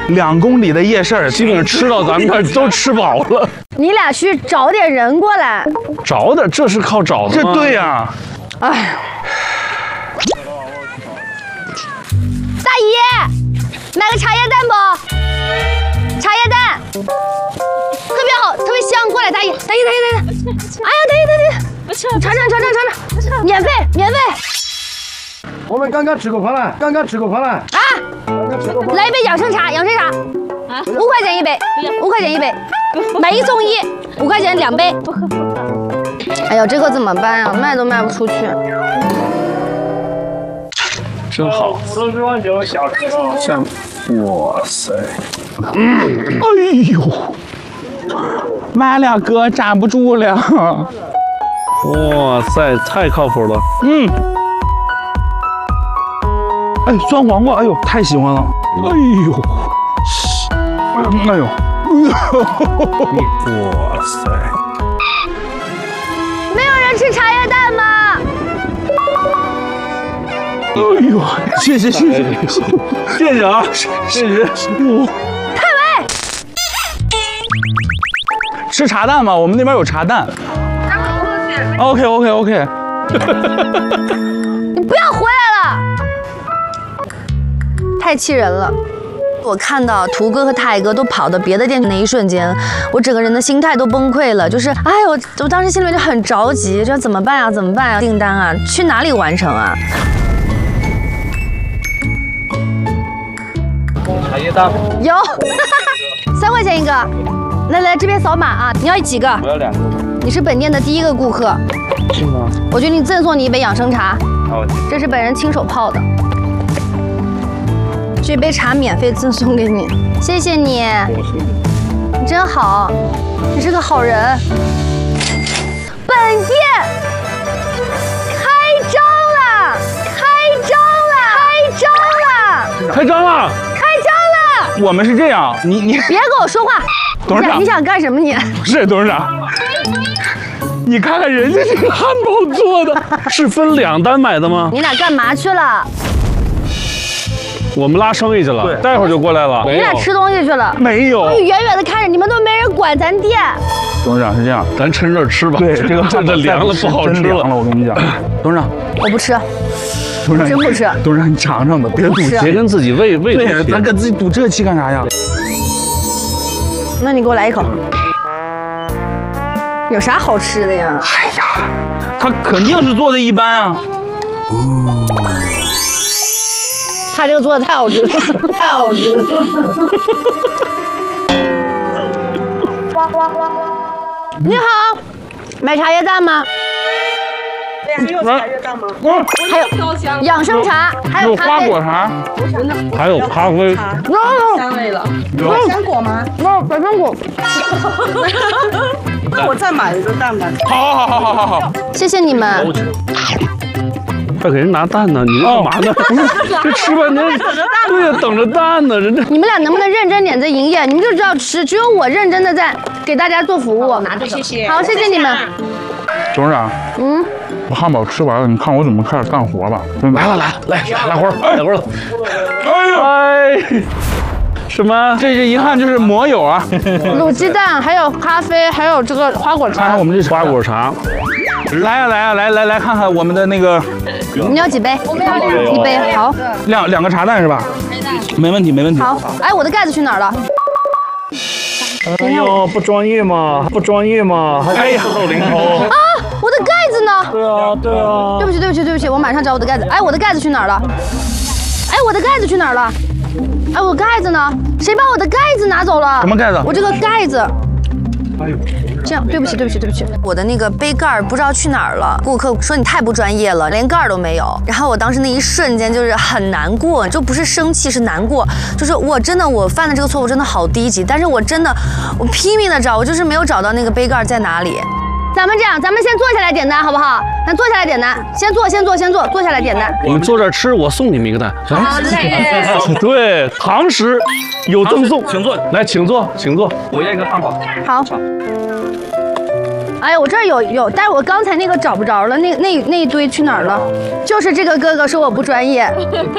2公里的夜市， 基本上吃到咱们这儿都吃饱了。 你俩去找点人过来。 找的，这是靠找的这吗？ 对呀。 哎，大姨，买个茶叶蛋不？茶叶蛋，特别好，特别香。过来，大姨。哎呀，大姨，尝，免费。 我们刚刚吃过饭了， 啊，来一杯养生茶，5块钱一杯，5块钱一杯，买1送1，5块钱2杯。不喝。哎呦，这个怎么办呀？卖都卖不出去。 真好。 40万9小时了。 像，哇塞， 哎呦，完了哥，站不住了。 哇塞，太靠谱了。 哎，酸黄瓜，哎呦，太喜欢了。哎呦，哎呦， 哇塞， 没有人吃茶叶蛋吗？ 哎呦，谢谢啊，谢谢。 太美。 吃茶蛋吗？我们那边有茶蛋。OK。 你不要回来了，太气人了。我看到图哥和泰哥都跑到别的店那一瞬间，我整个人的心态都崩溃了。就是，哎，我当时心里面就很着急，这怎么办啊？订单啊，去哪里完成啊？ 茶叶蛋， 有，3块钱一个。来，这边扫码啊！你要几个？ 我要2个。 你是本店的第1个顾客。 是吗？ 我决定赠送你一杯养生茶， 好， 这是本人亲手泡的。这杯茶免费赠送给你，谢谢你，你真好，你是个好人。本店开张了！ 我们是这样，你别跟我说话， 董事长你想干什么你？ 不是董事长，你看看人家这个汉堡做的， 是分2单买的吗？ 你俩干嘛去了？ 我们拉生意去了， 对待会儿就过来了。 你俩吃东西去了？ 没有。 远远的看着，你们都没人管咱店。 董事长是这样， 咱趁热吃吧。 对，这个汉堡凉了不好吃了。 真凉了，我跟你讲，董事长， 我不吃， 董事长真不吃。 董事长，你尝尝吧，别赌气。 别跟自己胃对， 赌气。 咱跟自己赌这气干啥呀？ 那你给我来一口。有啥好吃的呀？ 哎呀，他肯定是做的一般啊。 他这个做的太好吃了，太好吃了。你好，买茶叶蛋吗？ 还有茶叶蛋吗？ 还有养生茶，还有有花咖啡。 果茶， 还有咖啡。 香味了。 有百香果吗？ 百香果。 那我再买一个蛋吧。 好。 谢谢你们。 快给人拿蛋呢！你干嘛呢？这吃半天，对呀，等着蛋呢，人家。 你们俩能不能认真点在营业？你们就知道吃，只有我认真的在给大家做服务。 谢谢。 好，谢谢你们。 董事长，我汉堡吃完了，你看我怎么开始干活吧。来活儿， 来会儿。哎，什么？ 这是遗憾，就是馍友啊。 卤鸡蛋，还有咖啡，还有这个花果茶。 我们这花果茶。 来看看我们的那个。 你要几杯？我们要1杯。好， 两个茶蛋是吧？没问题。 好。哎，我的盖子去哪儿了？ 哎呦，不专业嘛， 哎呀， 啊，我的盖子呢？ 对啊。 对不起，我马上找我的盖子。哎，我的盖子去哪儿了？哎，我的盖子呢？谁把我的盖子拿走了？ 什么盖子？ 我这个盖子。这样，对不起，我的那个杯盖不知道去哪儿了。顾客说你太不专业了，连盖都没有。然后我当时那一瞬间就是很难过，就不是生气，是难过。就是我犯的这个错误真的好低级，但是我拼命的找，我就是没有找到那个杯盖在哪里。咱们这样，咱们先坐下来点单好不好？咱坐下来点单，先坐，坐下来点单。 你们坐这儿吃，我送你们一个蛋。 好嘞。 对，堂食有赠送， 请坐。 来，请坐。 我要一个汉堡。 好。哎呀，我这儿有，但是我刚才那个找不着了，那一堆去哪儿了？就是这个哥哥说我不专业。